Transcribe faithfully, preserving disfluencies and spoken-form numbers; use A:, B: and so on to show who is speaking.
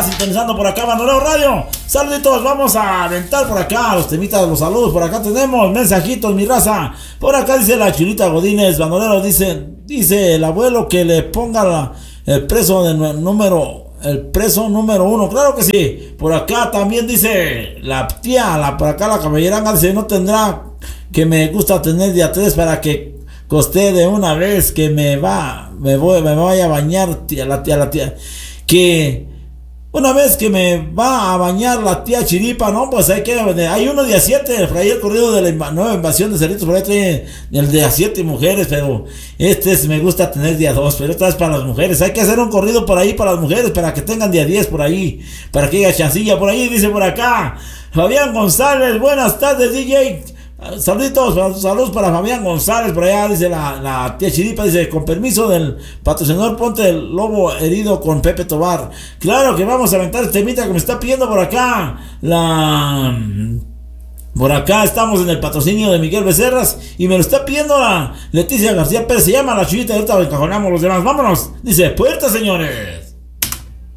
A: sintonizando por acá Bandolero Radio. Saluditos, vamos a aventar por acá los temitas de los saludos. Por acá tenemos mensajitos, mi raza. Por acá dice la Chulita Godínez, Bandolero, dice, dice el abuelo que le ponga la, el preso de número, el preso número uno. Claro que sí. Por acá también dice la tía, la, por acá la caballeranga dice, no tendrá que me gusta tener día tres para que coste de una vez que me va, me voy, me vaya a bañar, tía, la tía, la tía, que una vez que me va a bañar la tía Chiripa, no, pues hay que, hay uno día siete, por ahí el corrido de la inv- nueva invasión de cerritos, por ahí trae el día siete mujeres, pero este es, me gusta tener día dos, pero esta es para las mujeres, hay que hacer un corrido por ahí para las mujeres, para que tengan día diez por ahí, para que haya chancilla por ahí, dice por acá, Fabián González, buenas tardes, D J. Saluditos, saludos para Fabián González, por allá dice la, la tía Chiripa, dice, con permiso del patrocinador, ponte el lobo herido con Pepe Tobar. Claro que vamos a aventar este temita que me está pidiendo por acá. La... Por acá estamos en el patrocinio de Miguel Becerras y me lo está pidiendo la Leticia García Pérez, se llama La Chulita y ahorita encajonamos los demás. Vámonos, dice, puerta señores.